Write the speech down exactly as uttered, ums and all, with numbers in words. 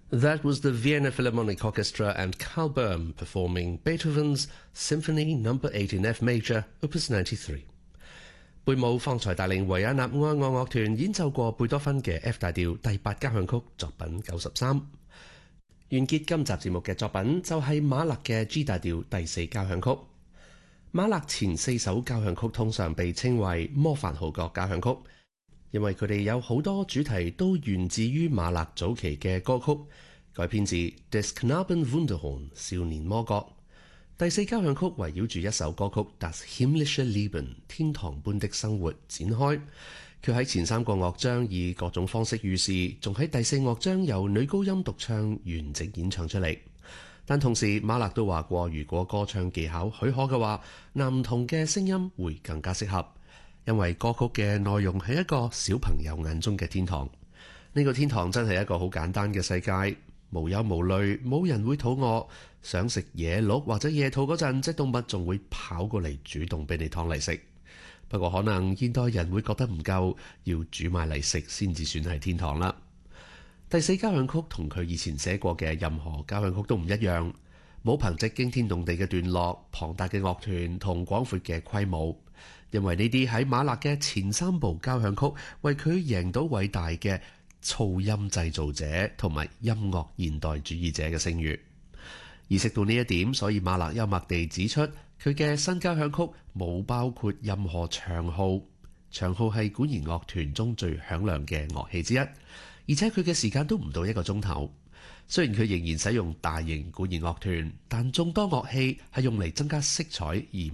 That was the Vienna Philharmonic Orchestra and Carl Böhm performing Beethoven's Symphony Number Eight in F Major, Opus ninety-three。貝姆方才帶領維也納愛樂樂團演奏過貝多芬嘅 F 大調第八交響曲作品九十三。完結今集節目嘅作品就係馬勒嘅 G 大調第四交響曲。馬勒前四首交響曲通常被稱為魔法號角交響曲，因為佢哋有好多主題都源自於馬勒早期嘅歌曲，改編自 Des Knaben Wunderhorn 少年魔角。第四交響曲圍繞住一首歌曲 Das himmlische Leben 天堂般的生活展開。佢喺前三個樂章以各種方式預示，仲喺第四樂章由女高音獨唱完整演唱出嚟。但同時馬勒都話過，如果歌唱技巧許可嘅話，男童嘅聲音會更加適合，因為歌曲嘅內容係一個小朋友眼中嘅天堂。呢個天堂真係一個好簡單嘅世界，無憂無慮，冇人會肚餓，想食野鹿或者野兔嗰陣，隻動物仲會跑過嚟主動俾你劏嚟食。不過可能現代人會覺得唔夠，要煮埋嚟食先至算係天堂啦。第四交響曲同佢以前寫過嘅任何交響曲都唔一樣，冇憑藉驚天動地嘅段落、龐大嘅樂團同廣闊嘅規模，因為呢啲喺馬勒嘅前三部交響曲為佢贏到偉大嘅噪音製造者同埋音樂現代主義者嘅聲譽。意識到呢一點，所以馬勒幽默地指出，佢嘅新交響曲冇包括任何長號，長號係管弦樂團中最響亮嘅樂器之一，而且佢嘅時間都唔到一個鐘頭。雖然佢仍然使用大型管弦樂團，但眾多樂器係用嚟增加色彩而